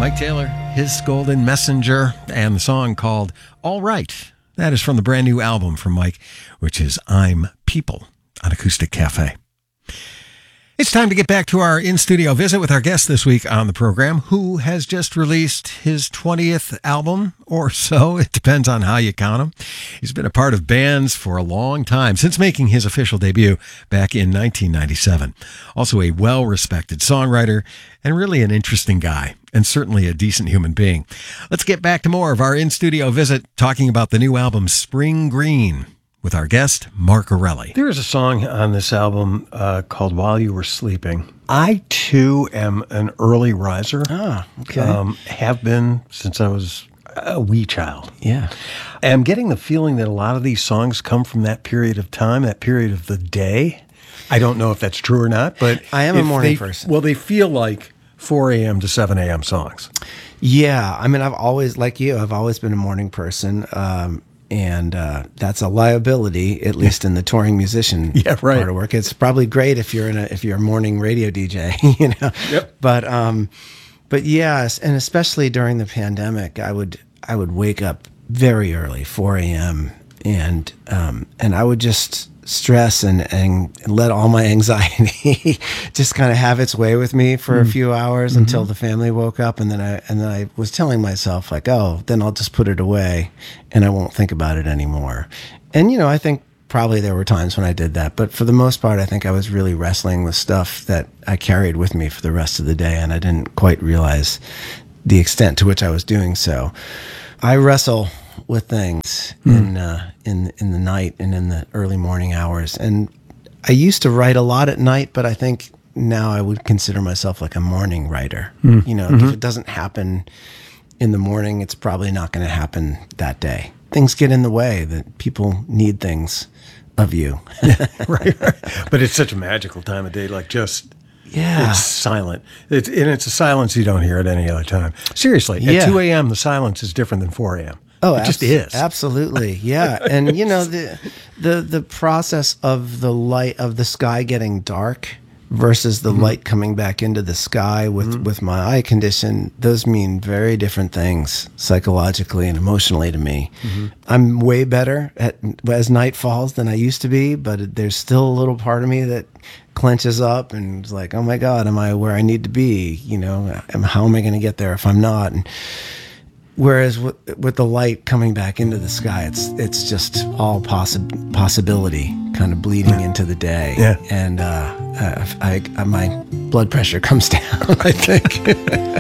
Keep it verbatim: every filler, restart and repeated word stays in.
Mike Taylor, His Golden Messenger, and the song called All Right. That is from the brand new album from Mike, which is I'm People on Acoustic Cafe. It's time to get back to our in-studio visit with our guest this week on the program, who has just released his twentieth album or so. It depends on how you count him. He's been a part of bands for a long time, since making his official debut back in nineteen ninety-seven. Also a well-respected songwriter and really an interesting guy, and certainly a decent human being. Let's get back to more of our in-studio visit, talking about the new album Spring Green, with our guest, Mark Erelli. There is a song on this album uh, called While You Were Sleeping. I, too, am an early riser. Ah, okay. Um, have been since I was a wee child. Yeah. I'm getting the feeling that a lot of these songs come from that period of time, that period of the day. I don't know if that's true or not, but... I am a morning they, person. Well, they feel like four a.m. to seven a.m. songs. Yeah. I mean, I've always, like you, I've always been a morning person. Um, And uh, that's a liability, at least in the touring musician yeah, right. part of work. It's probably great if you're in a if you're a morning radio D J, you know. Yep. But um, but yes, and especially during the pandemic, I would I would wake up very early, four a.m. and um, and I would just stress and, and let all my anxiety just kind of have its way with me for mm. a few hours mm-hmm. until the family woke up, and then I and then I was telling myself like, oh, then I'll just put it away and I won't think about it anymore. And you know, I think probably there were times when I did that, but for the most part, I think I was really wrestling with stuff that I carried with me for the rest of the day, and I didn't quite realize the extent to which I was doing so. I wrestle with things mm. in uh, in in the night and in the early morning hours. And I used to write a lot at night, but I think now I would consider myself like a morning writer. Mm. You know, mm-hmm. if it doesn't happen in the morning, it's probably not going to happen that day. Things get in the way, that people need things of you. yeah, right, right. But it's such a magical time of day, like just... Yeah. It's silent. It's, and it's a silence you don't hear at any other time. Seriously, yeah. at two a.m., the silence is different than four a.m. Oh, it abs- just is. Absolutely. Yeah. And you know, the the the process of the light of the sky getting dark versus the mm-hmm. light coming back into the sky with, mm-hmm. with my eye condition, those mean very different things psychologically and emotionally to me. Mm-hmm. I'm way better at as night falls than I used to be, but there's still a little part of me that clenches up and is like, oh my God, am I where I need to be? You know, how am I going to get there if I'm not? And whereas with, with the light coming back into the sky, it's it's just all possi- possibility kind of bleeding yeah. into the day. Yeah. And uh, I, I, my blood pressure comes down, I think.